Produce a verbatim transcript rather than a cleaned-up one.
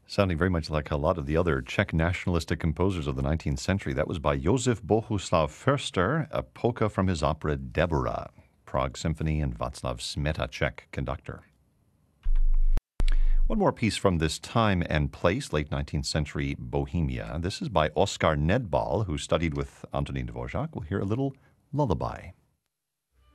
Sounding very much like a lot of the other Czech nationalistic composers of the nineteenth century. That was by Josef Bohuslav Förster, a polka from his opera Deborah, Prague Symphony, and Václav Smeta, Czech conductor. One more piece from this time and place, late nineteenth century Bohemia. This is by Oskar Nedbal, who studied with Antonín Dvořák. We'll hear a little lullaby.